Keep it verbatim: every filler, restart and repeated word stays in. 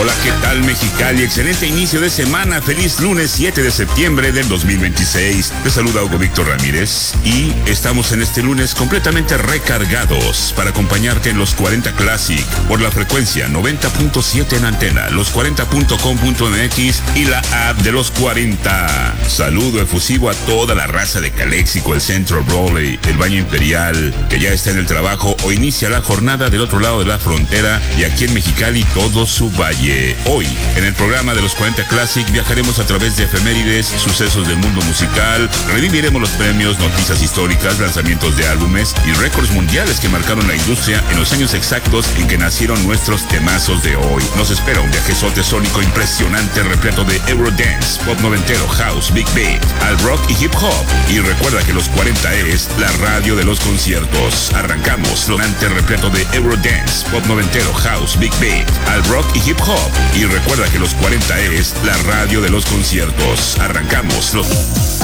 Hola, ¿qué tal, Mexicali? Excelente inicio de semana. Feliz lunes siete de septiembre del dos mil veintiséis. Te saluda Hugo Víctor Ramírez y estamos en este lunes completamente recargados para acompañarte en los cuarenta Classic por la frecuencia noventa punto siete en antena, los cuarenta punto com punto m x y la app de los cuarenta. Saludo efusivo a toda la raza de Caléxico, el Centro Raleigh, el Baño Imperial, que ya está en el trabajo o inicia la jornada del otro lado de la frontera, y aquí en Mexicali todo su valle. Hoy, en el programa de los cuarenta Classic, viajaremos a través de efemérides, sucesos del mundo musical, reviviremos los premios, noticias históricas, lanzamientos de álbumes y récords mundiales que marcaron la industria en los años exactos en que nacieron nuestros temazos de hoy. Nos espera un viajezote sónico impresionante, repleto de Eurodance, pop noventero, house, big beat, al rock y hip hop. Y recuerda que los cuarenta es la radio de los conciertos. Arrancamos, sonante repleto de Eurodance, pop noventero, house, big beat, al rock y hip hop. Y recuerda que los cuarenta es la radio de los conciertos. Arrancamos los...